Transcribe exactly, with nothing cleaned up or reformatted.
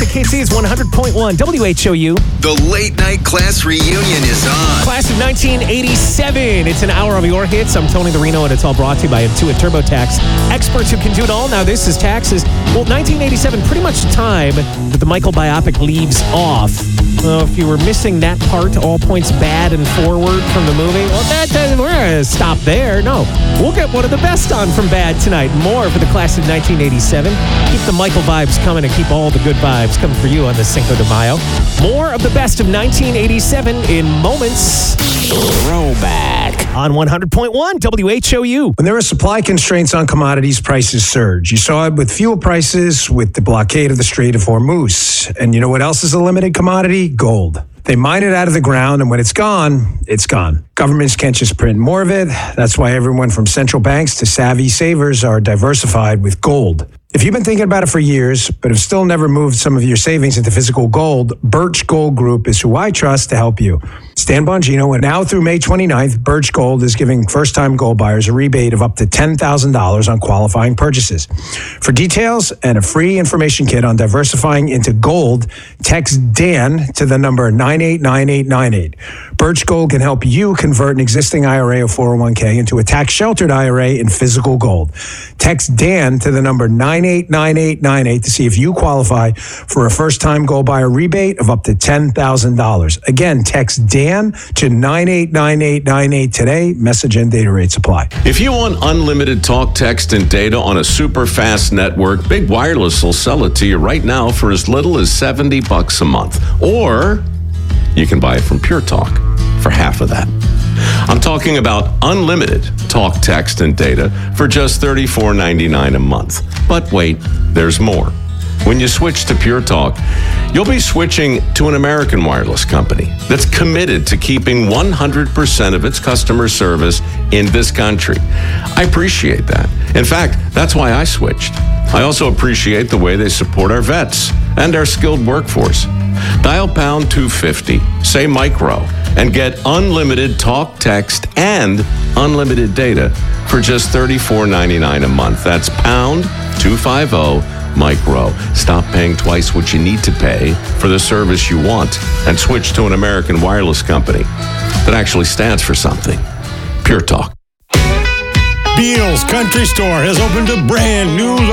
K C is one hundred point one W H O U. The late night class reunion is on. Class of nineteen eighty-seven. It's an hour of your hits. I'm Tony the Reno, and it's all brought to you by Intuit TurboTax. Experts who can do it all. Now, this is taxes. Well, nineteen eighty-seven, pretty much the time that the Michael biopic leaves off. Well, if you were missing that part, all points bad and forward from the movie, well, that, that, we're going to stop there. No, we'll get one of the best on from bad tonight. More for the class of nineteen eighty-seven. Keep the Michael vibes coming and keep all the good vibes coming for you on the Cinco de Mayo. More of the best of nineteen eighty-seven in moments. Throwback on one hundred point one W H O U. When there are supply constraints on commodities, prices surge. You saw it with fuel prices, with the blockade of the Strait of Hormuz. And you know what else is a limited commodity? Gold. They mine it out of the ground, and when it's gone, it's gone. Governments can't just print more of it. That's why everyone from central banks to savvy savers are diversified with gold. If you've been thinking about it for years, but have still never moved some of your savings into physical gold, Birch Gold Group is who I trust to help you. Stan Bongino, and now through May twenty-ninth, Birch Gold is giving first-time gold buyers a rebate of up to ten thousand dollars on qualifying purchases. For details and a free information kit on diversifying into gold, text Dan to the number nine eight nine eight nine eight. Birch Gold can help you convert an existing I R A or four oh one k into a tax-sheltered I R A in physical gold. Text Dan to the number nine eight nine eight nine eight to see if you qualify for a first-time gold buyer rebate of up to ten thousand dollars. Again, text Dan to nine eight nine eight nine eight today. Message and data rates apply. If you want unlimited talk, text, and data on a super fast network, Big Wireless will sell it to you right now for as little as seventy bucks a month. Or you can buy it from Pure Talk for half of that. I'm talking about unlimited talk, text, and data for just thirty-four ninety-nine a month. But wait, there's more. When you switch to Pure Talk, you'll be switching to an American wireless company that's committed to keeping one hundred percent of its customer service in this country. I appreciate that. In fact, that's why I switched. I also appreciate the way they support our vets and our skilled workforce. Dial pound two fifty, say micro, and get unlimited talk, text, and unlimited data for just thirty-four ninety-nine a month. That's pound two fifty, micro. Stop paying twice what you need to pay for the service you want and switch to an American wireless company that actually stands for something. Pure Talk. Beal's Country Store has opened a brand new